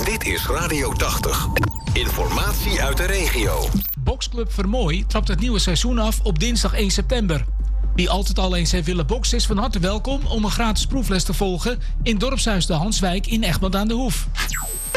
Dit is Radio 80. Informatie uit de regio. Boksclub Vermooi trapt het nieuwe seizoen af op dinsdag 1 september. Wie altijd al eens heeft willen boksen is van harte welkom om een gratis proefles te volgen in dorpshuis De Hanswijk in Egmond aan de Hoef.